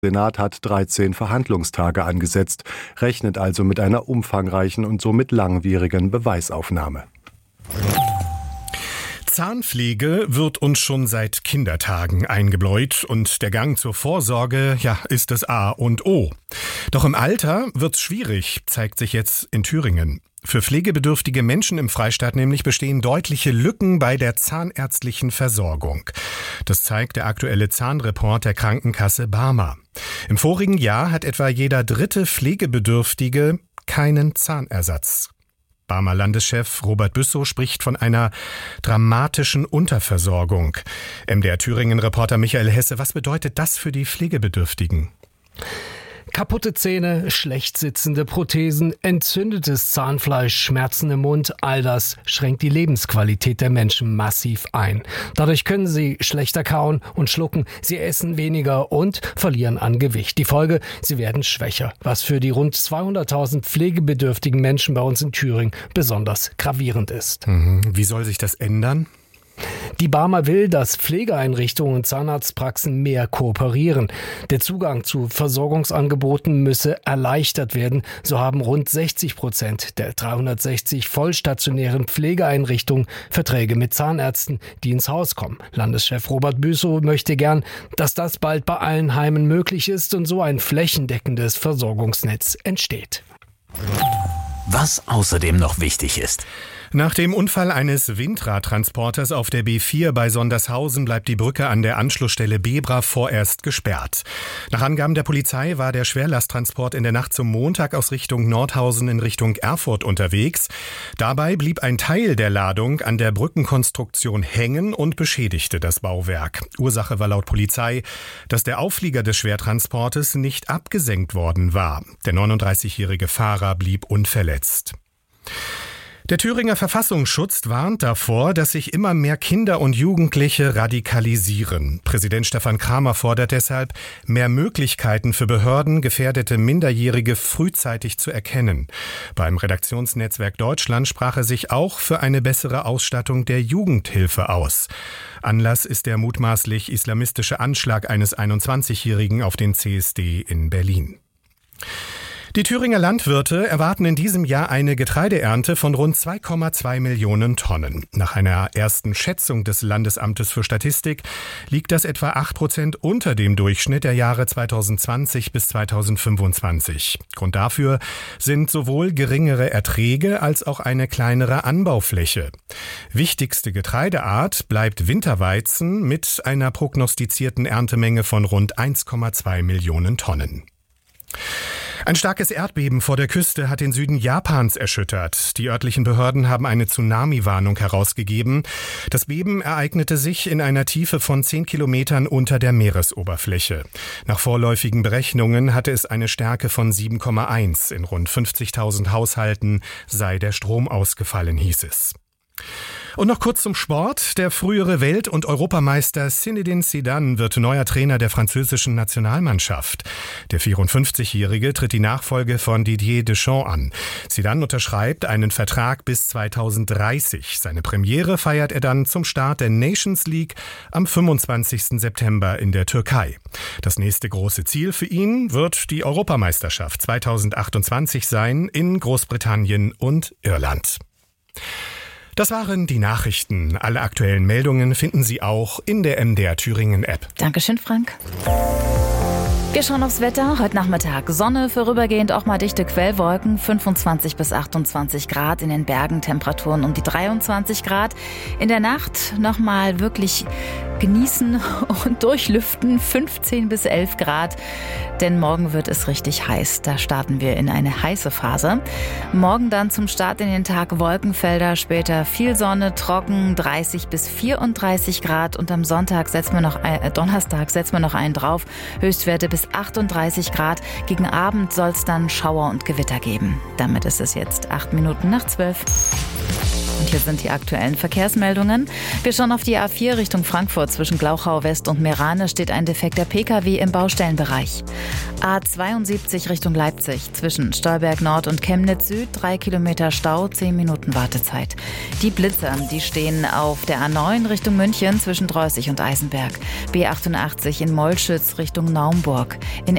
Der Senat hat 13 Verhandlungstage angesetzt, rechnet also mit einer umfangreichen und somit langwierigen Beweisaufnahme. Zahnpflege wird uns schon seit Kindertagen eingebläut und der Gang zur Vorsorge, ist das A und O. Doch im Alter wird's schwierig, zeigt sich jetzt in Thüringen. Für pflegebedürftige Menschen im Freistaat nämlich bestehen deutliche Lücken bei der zahnärztlichen Versorgung. Das zeigt der aktuelle Zahnreport der Krankenkasse Barmer. Im vorigen Jahr hat etwa jeder dritte Pflegebedürftige keinen Zahnersatz. Barmer Landeschef Robert Büssow spricht von einer dramatischen Unterversorgung. MDR Thüringen-Reporter Michael Hesse, was bedeutet das für die Pflegebedürftigen? Kaputte Zähne, schlecht sitzende Prothesen, entzündetes Zahnfleisch, Schmerzen im Mund, all das schränkt die Lebensqualität der Menschen massiv ein. Dadurch können sie schlechter kauen und schlucken, sie essen weniger und verlieren an Gewicht. Die Folge, sie werden schwächer, was für die rund 200.000 pflegebedürftigen Menschen bei uns in Thüringen besonders gravierend ist. Wie soll sich das ändern? Die Barmer will, dass Pflegeeinrichtungen und Zahnarztpraxen mehr kooperieren. Der Zugang zu Versorgungsangeboten müsse erleichtert werden. So haben rund 60% der 360 vollstationären Pflegeeinrichtungen Verträge mit Zahnärzten, die ins Haus kommen. Landeschef Robert Büssow möchte gern, dass das bald bei allen Heimen möglich ist und so ein flächendeckendes Versorgungsnetz entsteht. Was außerdem noch wichtig ist. Nach dem Unfall eines Windradtransporters auf der B4 bei Sondershausen bleibt die Brücke an der Anschlussstelle Bebra vorerst gesperrt. Nach Angaben der Polizei war der Schwerlasttransport in der Nacht zum Montag aus Richtung Nordhausen in Richtung Erfurt unterwegs. Dabei blieb ein Teil der Ladung an der Brückenkonstruktion hängen und beschädigte das Bauwerk. Ursache war laut Polizei, dass der Aufflieger des Schwertransportes nicht abgesenkt worden war. Der 39-jährige Fahrer blieb unverletzt. Der Thüringer Verfassungsschutz warnt davor, dass sich immer mehr Kinder und Jugendliche radikalisieren. Präsident Stefan Kramer fordert deshalb, mehr Möglichkeiten für Behörden, gefährdete Minderjährige frühzeitig zu erkennen. Beim Redaktionsnetzwerk Deutschland sprach er sich auch für eine bessere Ausstattung der Jugendhilfe aus. Anlass ist der mutmaßlich islamistische Anschlag eines 21-Jährigen auf den CSD in Berlin. Die Thüringer Landwirte erwarten in diesem Jahr eine Getreideernte von rund 2,2 Millionen Tonnen. Nach einer ersten Schätzung des Landesamtes für Statistik liegt das etwa 8% unter dem Durchschnitt der Jahre 2020 bis 2025. Grund dafür sind sowohl geringere Erträge als auch eine kleinere Anbaufläche. Wichtigste Getreideart bleibt Winterweizen mit einer prognostizierten Erntemenge von rund 1,2 Millionen Tonnen. Ein starkes Erdbeben vor der Küste hat den Süden Japans erschüttert. Die örtlichen Behörden haben eine Tsunami-Warnung herausgegeben. Das Beben ereignete sich in einer Tiefe von 10 Kilometern unter der Meeresoberfläche. Nach vorläufigen Berechnungen hatte es eine Stärke von 7,1. In rund 50.000 Haushalten sei der Strom ausgefallen, hieß es. Und noch kurz zum Sport. Der frühere Welt- und Europameister Zinedine Zidane wird neuer Trainer der französischen Nationalmannschaft. Der 54-Jährige tritt die Nachfolge von Didier Deschamps an. Zidane unterschreibt einen Vertrag bis 2030. Seine Premiere feiert er dann zum Start der Nations League am 25. September in der Türkei. Das nächste große Ziel für ihn wird die Europameisterschaft 2028 sein in Großbritannien und Irland. Das waren die Nachrichten. Alle aktuellen Meldungen finden Sie auch in der MDR Thüringen App. Dankeschön, Frank. Wir schauen aufs Wetter. Heute Nachmittag Sonne, vorübergehend auch mal dichte Quellwolken, 25 bis 28 Grad in den Bergen, Temperaturen um die 23 Grad. In der Nacht nochmal wirklich genießen und durchlüften, 15 bis 11 Grad, denn morgen wird es richtig heiß. Da starten wir in eine heiße Phase. Morgen dann zum Start in den Tag Wolkenfelder, später viel Sonne, trocken, 30 bis 34 Grad und am Donnerstag setzen wir noch einen drauf, Höchstwerte bis 38 Grad. Gegen Abend soll es dann Schauer und Gewitter geben. Damit ist es jetzt 8 Minuten nach 12. Und hier sind die aktuellen Verkehrsmeldungen. Wir schauen auf die A4 Richtung Frankfurt. Zwischen Glauchau West und Meerane steht ein defekter Pkw im Baustellenbereich. A72 Richtung Leipzig. Zwischen Stolberg Nord und Chemnitz Süd 3 Kilometer Stau, 10 Minuten Wartezeit. Die Blitzer, die stehen auf der A9 Richtung München zwischen Dreußig und Eisenberg. B88 in Mollschütz Richtung Naumburg. In